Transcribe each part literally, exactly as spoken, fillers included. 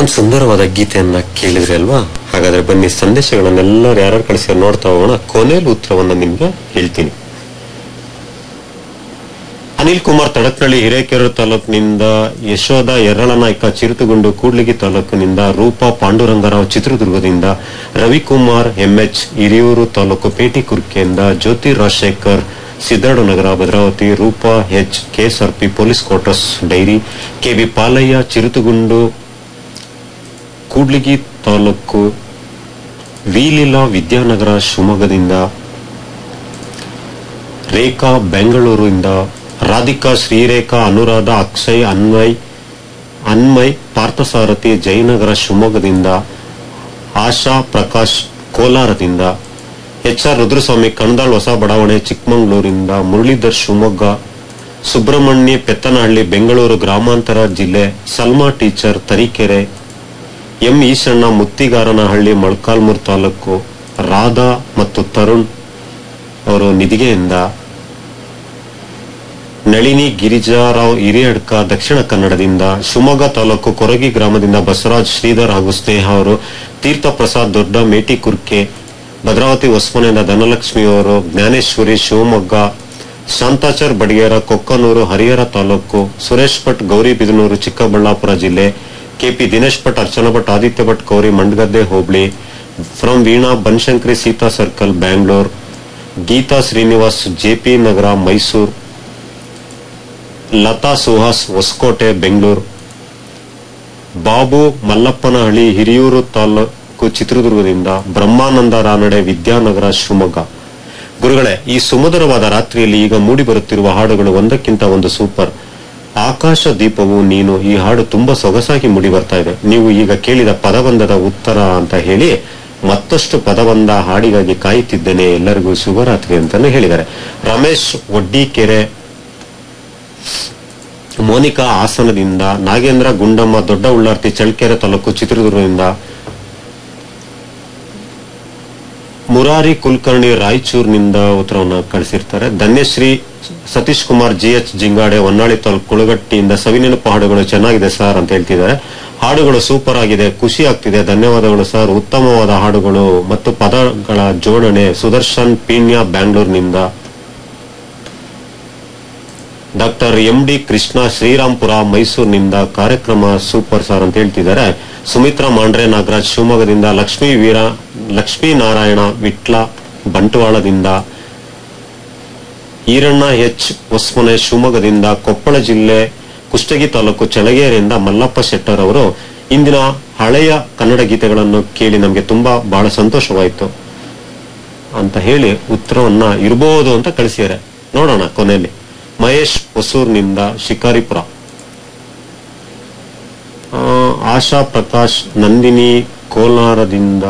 ಒಂದು ಸುಂದರವಾದ ಗೀತೆಯನ್ನ ಕೇಳಿದ್ರಿ ಅಲ್ವಾ? ಹಾಗಾದ್ರೆ ಬನ್ನಿ ಸಂದೇಶಗಳನ್ನೆಲ್ಲರೂ ಯಾರು ಕಳಿಸಿ ನೋಡ್ತಾ ಹೋಗೋಣ. ಕೊನೆಯಲ್ಲಿ ಉತ್ತರವನ್ನ ನಿಮ್ಗೆ ಹೇಳ್ತೀನಿ. ಅನಿಲ್ ಕುಮಾರ್ ತಡಕ್ನಳ್ಳಿ ಹಿರೇಕೆರೂರು ತಾಲೂಕಿನಿಂದ, ಯಶೋಧ ಯರಳನಾಯ್ಕ ಚಿರುತುಗುಂಡು ಕೂಡ್ಲಿಗಿ ತಾಲೂಕಿನಿಂದ, ರೂಪಾ ಪಾಂಡುರಂಗರಾವ್ ಚಿತ್ರದುರ್ಗದಿಂದ, ರವಿಕುಮಾರ್ ಎಂಎಚ್ ಹಿರಿಯೂರು ತಾಲೂಕು ಪೇಟಿಕುರ್ಕೆಯಿಂದ, ಜ್ಯೋತಿ ರಾಜಶೇಖರ್ ಸಿದ್ದಾಡು ನಗರ Bhadravati, Roopa H KSRP police quarters dairy, KB Palayya ಚಿರುತುಗುಂಡು Kudligi taluk, ವಿಲೀಲಾ Vidyanagar ಶಿವಮೊಗ್ಗದಿಂದ, ರೇಖಾ ಬೆಂಗಳೂರಿನಿಂದ, ರಾಧಿಕಾ ಶ್ರೀರೇಖಾ ಅನುರಾಧ ಅಕ್ಷಯ್ ಅನ್ವಯ್ ಅನ್ಮಯ್ ಪಾರ್ಥಸಾರಥಿ ಜಯನಗರ ಶಿವಮೊಗ್ಗದಿಂದ, ಆಶಾ ಪ್ರಕಾಶ್ ಕೋಲಾರದಿಂದ, ಎಚ್ ಆರ್ ರುದ್ರಸ್ವಾಮಿ ಕಣದಾಳ್ ಹೊಸ ಬಡಾವಣೆ ಚಿಕ್ಕಮಗಳೂರಿಂದ, ಮುರಳೀಧರ್ ಶಿವಮೊಗ್ಗ, ಸುಬ್ರಹ್ಮಣ್ಯ ಪೆತ್ತನಹಳ್ಳಿ ಬೆಂಗಳೂರು ಗ್ರಾಮಾಂತರ ಜಿಲ್ಲೆ, ಸಲ್ಮಾ ಟೀಚರ್ ತರೀಕೆರೆ, ಎಂ ಈಶಣ್ಣ ಮುತ್ತಿಗಾರನಹಳ್ಳಿ ಮೊಳಕಾಲ್ಮೂರು ತಾಲೂಕು, ರಾಧಾ ಮತ್ತು ತರುಣ್ ಅವರು ನಿಧಿಗೆಯಿಂದ, ನಳಿನಿ ಗಿರಿಜಾರಾವ್ ಹಿರಿಯಡ್ಕ ದಕ್ಷಿಣ ಕನ್ನಡದಿಂದ, ಶಿವಮೊಗ್ಗ ತಾಲೂಕು ಕೊರಗಿ ಗ್ರಾಮದಿಂದ ಬಸವರಾಜ್ ಶ್ರೀಧರ್ ಹಾಗೂ ಸ್ನೇಹ ಅವರು, ತೀರ್ಥ ಪ್ರಸಾದ್ ದೊಡ್ಡ ಮೇಟಿಕುರ್ಕೆ, ಭದ್ರಾವತಿ ಹೊಸಮನೆಯಿಂದ ಧನಲಕ್ಷ್ಮಿ ಅವರು, ಜ್ಞಾನೇಶ್ವರಿ ಶಿವಮೊಗ್ಗ, ಶಾಂತಾಚಾರ್ ಬಡಿಗೇರ ಕೊಕ್ಕನೂರು ಹರಿಹರ ತಾಲೂಕು, ಸುರೇಶ್ ಭಟ್ ಗೌರಿಬಿದನೂರು ಚಿಕ್ಕಬಳ್ಳಾಪುರ ಜಿಲ್ಲೆ, KP Dinesh Bhat Archana Bhat Aditya Bhat Gauri Mandagadde hobli, from Veena Banashankari Sita circle Bangalore, Geetha Srinivas JP ನಗರ ಮೈಸೂರು, ಲತಾ ಸುಹಾಸ್ ಹೊಸಕೋಟೆ ಬೆಂಗಳೂರು, ಬಾಬು ಮಲ್ಲಪ್ಪನಹಳ್ಳಿ ಹಿರಿಯೂರು ತಾಲೂಕು ಚಿತ್ರದುರ್ಗದಿಂದ, ಬ್ರಹ್ಮಾನಂದ ರಾನಡೆ ವಿದ್ಯಾನಗರ ಶಿವಮೊಗ್ಗ. ಗುರುಗಳೇ, ಈ ಸುಮಧುರವಾದ ರಾತ್ರಿಯಲ್ಲಿ ಈಗ ಮೂಡಿ ಬರುತ್ತಿರುವ ಹಾಡುಗಳು ಒಂದಕ್ಕಿಂತ ಒಂದು ಸೂಪರ್. ಆಕಾಶ ದೀಪವು ನೀನು, ಈ ಹಾಡು ತುಂಬಾ ಸೊಗಸಾಗಿ ಮೂಡಿ ಬರ್ತಾ ಇದೆ. ನೀವು ಈಗ ಕೇಳಿದ ಪದಬಂಧದ ಉತ್ತರ ಅಂತ ಹೇಳಿ ಮತ್ತಷ್ಟು ಪದಬಂಧ ಹಾಡಿಗಾಗಿ ಕಾಯುತ್ತಿದ್ದೇನೆ. ಎಲ್ಲರಿಗೂ ಶುಭರಾತ್ರಿ ಅಂತಾನೆ ಹೇಳಿದ್ದಾರೆ. ರಮೇಶ್ ಒಡ್ಡಿಕೆರೆ, ಮೋನಿಕಾ ಹಾಸನದಿಂದ, ನಾಗೇಂದ್ರ ಗುಂಡಮ್ಮ ದೊಡ್ಡ ಉಳ್ಳಾರ್ತಿ ಚಳ್ಳಕೆರೆ ತಾಲೂಕು ಚಿತ್ರದುರ್ಗದಿಂದ, ಮುರಾರಿ ಕುಲಕರ್ಣಿ ರಾಯಚೂರಿನಿಂದ ಉತ್ತರವನ್ನು ಕಳಿಸಿರ್ತಾರೆ. ಧನ್ಯಶ್ರೀ ಸತೀಶ್ ಕುಮಾರ್ ಜಿಎಚ್ ಜಿಂಗಾಡೆ ಹೊನ್ನಾಳಿ ತಾಲೂಕು ಕುಳಗಟ್ಟಿಯಿಂದ, ಸವಿನೆನಪು ಹಾಡುಗಳು ಚೆನ್ನಾಗಿದೆ ಸರ್ ಅಂತ ಹೇಳ್ತಿದ್ದಾರೆ. ಹಾಡುಗಳು ಸೂಪರ್ ಆಗಿದೆ, ಖುಷಿ ಆಗ್ತಿದೆ, ಧನ್ಯವಾದಗಳು ಸರ್, ಉತ್ತಮವಾದ ಹಾಡುಗಳು ಮತ್ತು ಪದಗಳ ಜೋಡಣೆ. Sudarshan Peenya ಬ್ಯಾಂಗ್ಳೂರಿನಿಂದ, doctor M D Krishna Srirampura ಮೈಸೂರಿನಿಂದ, ಕಾರ್ಯಕ್ರಮ ಸೂಪರ್ ಸರ್ ಅಂತ ಹೇಳ್ತಿದ್ದಾರೆ. ಸುಮಿತ್ರಾ ಮಾಂಡ್ರೆ ನಾಗರಾಜ್ ಶಿವಮೊಗ್ಗದಿಂದ, ಲಕ್ಷ್ಮೀ ವೀರ ಲಕ್ಷ್ಮೀನಾರಾಯಣ ವಿಟ್ಲ ಬಂಟ್ವಾಳದಿಂದ, ಈರಣ್ಣ ಎಚ್ ಹೊಸಮನೆ ಶಿವಮೊಗ್ಗದಿಂದ, ಕೊಪ್ಪಳ ಜಿಲ್ಲೆ ಕುಷ್ಟಗಿ ತಾಲೂಕು ಚಳಗೇರಿಯಿಂದ ಮಲ್ಲಪ್ಪ ಶೆಟ್ಟರ್ ಅವರು, ಇಂದಿನ ಹಳೆಯ ಕನ್ನಡ ಗೀತೆಗಳನ್ನು ಕೇಳಿ ನಮಗೆ ತುಂಬಾ ಬಹಳ ಸಂತೋಷವಾಯಿತು ಅಂತ ಹೇಳಿ ಉತ್ತರವನ್ನ ಇರಬಹುದು ಅಂತ ಕಳಿಸಿದ್ದಾರೆ. ನೋಡೋಣ ಕೊನೆಯಲ್ಲಿ. ಮಹೇಶ್ ಹೊಸೂರಿನಿಂದ, ಶಿಕಾರಿಪುರ, ಆಶಾ ಪ್ರಕಾಶ್ ನಂದಿನಿ ಕೋಲಾರದಿಂದ,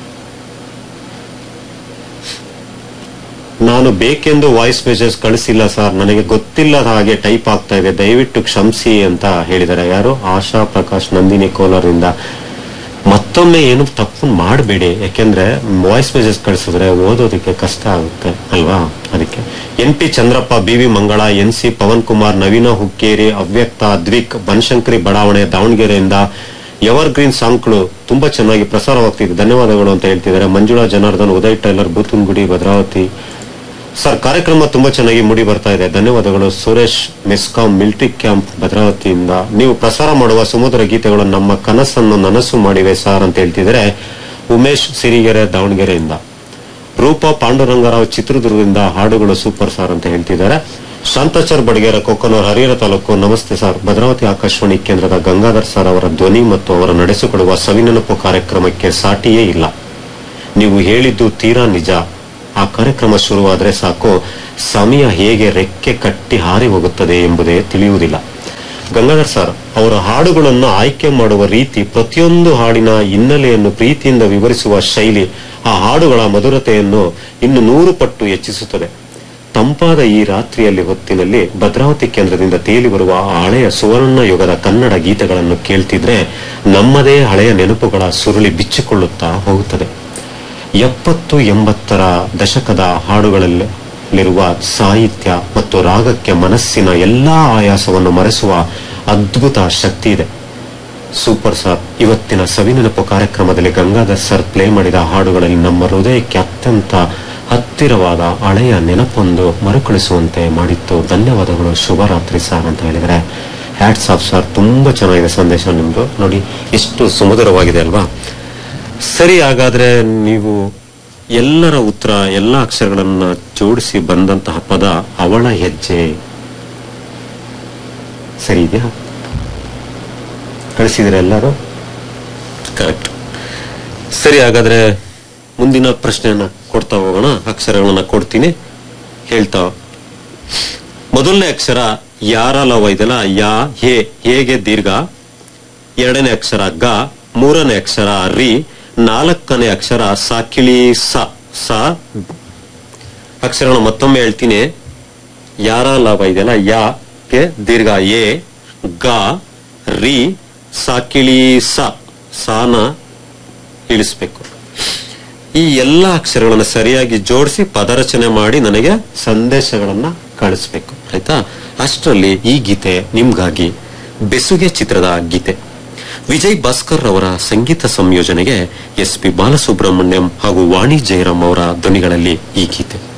ನಾನು ಬೇಕೆಂದು ವಾಯ್ಸ್ ಮೆಸೇಜ್ ಕಳಿಸಿಲ್ಲ ಸರ್, ನನಗೆ ಗೊತ್ತಿಲ್ಲದ ಹಾಗೆ ಟೈಪ್ ಆಗ್ತಾ ಇದೆ, ದಯವಿಟ್ಟು ಕ್ಷಮಿಸಿ ಅಂತ ಹೇಳಿದ್ದಾರೆ. ಯಾರು? ಆಶಾ ಪ್ರಕಾಶ್ ನಂದಿನಿ ಕೋಲಾರದಿಂದ. ಮತ್ತೊಮ್ಮೆ ಏನು ತಪ್ಪು ಮಾಡಬೇಡಿ, ಯಾಕೆಂದ್ರೆ ವಾಯ್ಸ್ ಮೆಸೇಜ್ ಕಳಿಸಿದ್ರೆ ಓದೋದಕ್ಕೆ ಕಷ್ಟ ಆಗುತ್ತೆ ಅಲ್ವಾ? ಅದಕ್ಕೆ. ಎನ್ ಪಿ ಚಂದ್ರಪ್ಪ, ಬಿವಿ ಮಂಗಳ, ಎನ್ ಸಿ ಪವನ್ ಕುಮಾರ್, ನವೀನ ಹುಕ್ಕೇರಿ, ಅವ್ಯಕ್ತ, ಅದ್ವಿಕ್ ಬನಶಂಕರಿ ಬಡಾವಣೆ ದಾವಣಗೆರೆಯಿಂದ, ಎವರ್ ಗ್ರೀನ್ ಸಾಂಗ್ಗಳು ತುಂಬಾ ಚೆನ್ನಾಗಿ ಪ್ರಸಾರವಾಗ್ತಿದೆ, ಧನ್ಯವಾದಗಳು ಅಂತ ಹೇಳ್ತಿದ್ದಾರೆ. ಮಂಜುಳಾ ಜನಾರ್ದನ್, ಉದಯ್ ಟೈಲರ್, ಬೂತುನ್ಗುಡಿ, ಭದ್ರಾವತಿ. ಸರ್, ಕಾರ್ಯಕ್ರಮ ತುಂಬಾ ಚೆನ್ನಾಗಿ ಮೂಡಿ ಬರ್ತಾ ಇದೆ, ಧನ್ಯವಾದಗಳು. ಸುರೇಶ್ ಮೆಸ್ಕಾಂ ಮಿಲಿಟರಿ ಕ್ಯಾಂಪ್ ಭದ್ರಾವತಿಯಿಂದ, ನೀವು ಪ್ರಸಾರ ಮಾಡುವ ಸುಮಧುರ ಗೀತೆಗಳು ನಮ್ಮ ಕನಸನ್ನು ನನಸು ಮಾಡಿವೆ ಸರ್ ಅಂತ ಹೇಳ್ತಿದ್ದಾರೆ. ಉಮೇಶ್ ಸಿರಿಗೆರೆ ದಾವಣಗೆರೆಯಿಂದ. ರೂಪಾ ಪಾಂಡುರಂಗರಾವ್ ಚಿತ್ರದುರ್ಗದಿಂದ, ಹಾಡುಗಳು ಸೂಪರ್ ಸರ್ ಅಂತ ಹೇಳ್ತಿದ್ದಾರೆ. ಶಾಂತಾಚಾರ್ ಬಡಿಗೇರ ಕೊಕ್ಕನೂರು ಹರಿಹರ ತಾಲೂಕು, ನಮಸ್ತೆ ಸರ್, ಭದ್ರಾವತಿ ಆಕಾಶವಾಣಿ ಕೇಂದ್ರದ ಗಂಗಾಧರ್ ಸರ್ ಅವರ ಧ್ವನಿ ಮತ್ತು ಅವರು ನಡೆಸಿಕೊಡುವ ಸವಿನೆನಪು ಕಾರ್ಯಕ್ರಮಕ್ಕೆ ಸಾಟಿಯೇ ಇಲ್ಲ. ನೀವು ಹೇಳಿದ್ದು ತೀರಾ ನಿಜ. ಆ ಕಾರ್ಯಕ್ರಮ ಶುರುವಾದ್ರೆ ಸಾಕು, ಸಮಯ ಹೇಗೆ ರೆಕ್ಕೆ ಕಟ್ಟಿ ಹಾರಿ ಹೋಗುತ್ತದೆ ಎಂಬುದೇ ತಿಳಿಯುವುದಿಲ್ಲ. ಗಂಗಾಧರ್ ಸರ್ ಅವರ ಹಾಡುಗಳನ್ನು ಆಯ್ಕೆ ಮಾಡುವ ರೀತಿ, ಪ್ರತಿಯೊಂದು ಹಾಡಿನ ಹಿನ್ನೆಲೆಯನ್ನು ಪ್ರೀತಿಯಿಂದ ವಿವರಿಸುವ ಶೈಲಿ, ಆ ಹಾಡುಗಳ ಮಧುರತೆಯನ್ನು ಇನ್ನು ನೂರು ಪಟ್ಟು ಹೆಚ್ಚಿಸುತ್ತದೆ. ತಂಪಾದ ಈ ರಾತ್ರಿಯಲ್ಲಿ ಹೊತ್ತಿನಲ್ಲಿ ಭದ್ರಾವತಿ ಕೇಂದ್ರದಿಂದ ತೇಲಿ ಬರುವ ಹಳೆಯ ಸುವರ್ಣ ಯುಗದ ಕನ್ನಡ ಗೀತೆಗಳನ್ನು ಕೇಳ್ತಿದ್ರೆ ನಮ್ಮದೇ ಹಳೆಯ ನೆನಪುಗಳ ಸುರುಳಿ ಬಿಚ್ಚಿಕೊಳ್ಳುತ್ತಾ ಹೋಗುತ್ತದೆ. ಎಪ್ಪತ್ತು ಎಂಬತ್ತರ ದಶಕದ ಹಾಡುಗಳಲ್ಲಿರುವ ಸಾಹಿತ್ಯ ಮತ್ತು ರಾಗಕ್ಕೆ ಮನಸ್ಸಿನ ಎಲ್ಲಾ ಆಯಾಸವನ್ನು ಮರೆಸುವ ಅದ್ಭುತ ಶಕ್ತಿ ಇದೆ. Super sir. ಇವತ್ತಿನ ಸವಿನೆನಪು ಕಾರ್ಯಕ್ರಮದಲ್ಲಿ ಗಂಗಾಧರ್ ಸರ್ ಪ್ಲೇ ಮಾಡಿದ ಹಾಡುಗಳಲ್ಲಿ ನಮ್ಮ ಹೃದಯಕ್ಕೆ ಅತ್ಯಂತ ಹತ್ತಿರವಾದ ಹಳೆಯ ನೆನಪೊಂದು ಮರುಕಳಿಸುವಂತೆ ಮಾಡಿತ್ತು. ಧನ್ಯವಾದಗಳು, ಶುಭರಾತ್ರಿ ಸರ್ ಅಂತ ಹೇಳಿದರೆ ಹ್ಯಾಟ್ಸ್ ಆಫ್ ಸರ್. ತುಂಬಾ ಚೆನ್ನಾಗಿದೆ ಸಂದೇಶ ನಿಮ್ದು. ನೋಡಿ ಎಷ್ಟು ಸುಮಧುರವಾಗಿದೆ ಅಲ್ವಾ. ಸರಿ, ಹಾಗಾದ್ರೆ ನೀವು ಎಲ್ಲರ ಉತ್ತರ ಎಲ್ಲ ಅಕ್ಷರಗಳನ್ನ ಜೋಡಿಸಿ ಬಂದಂತಹ ಪದ ಅವಳ ಹೆಜ್ಜೆ. ಸರಿ ಇದೆಯಾ? ಕಳಿಸಿದ್ರೆ ಎಲ್ಲರೂ ಕರೆಕ್ಟ್. ಸರಿ, ಹಾಗಾದ್ರೆ ಮುಂದಿನ ಪ್ರಶ್ನೆಯನ್ನ ಕೊಡ್ತಾ ಹೋಗೋಣ. ಅಕ್ಷರಗಳನ್ನ ಕೊಡ್ತೀನಿ, ಹೇಳ್ತಾ. ಮೊದಲನೇ ಅಕ್ಷರ ಯಾರ ಲವ ಇದೆಲ್ಲ, ಯಾ ಹೇ, ಹೇಗೆ ದೀರ್ಘ. ಎರಡನೇ ಅಕ್ಷರ ಗ, ಮೂರನೇ ಅಕ್ಷರ ರಿ, ನಾಲ್ಕನೇ ಅಕ್ಷರ ಸಾಕಿಳಿ ಸ. ಸ ಅಕ್ಷರಗಳನ್ನ ಮತ್ತೊಮ್ಮೆ ಹೇಳ್ತೀನಿ. ಯಾರ ಲವ ಇದೆಲ್ಲ, ಯಾ ಗೆ ದೀರ್ಘ ಎ, ಗ, ರಿ, ಸಾಕಿಳಿ ಸ. ಸಾನ ಇಳಿಸ್ಬೇಕು. ಈ ಎಲ್ಲಾ ಅಕ್ಷರಗಳನ್ನ ಸರಿಯಾಗಿ ಜೋಡಿಸಿ ಪದರಚನೆ ಮಾಡಿ ನನಗೆ ಸಂದೇಶಗಳನ್ನ ಕಳಿಸ್ಬೇಕು, ಆಯ್ತಾ? ಅಷ್ಟರಲ್ಲಿ ಈ ಗೀತೆ ನಿಮ್ಗಾಗಿ, ಬೆಸುಗೆ ಚಿತ್ರದ ಗೀತೆ. ವಿಜಯ್ ಭಾಸ್ಕರ್ ಅವರ ಸಂಗೀತ ಸಂಯೋಜನೆಗೆ ಎಸ್ ಪಿ ಬಾಲಸುಬ್ರಹ್ಮಣ್ಯಂ ಹಾಗೂ ವಾಣಿ ಜಯರಾಮ್ ಅವರ ಧ್ವನಿಗಳಲ್ಲಿ ಈ ಗೀತೆ.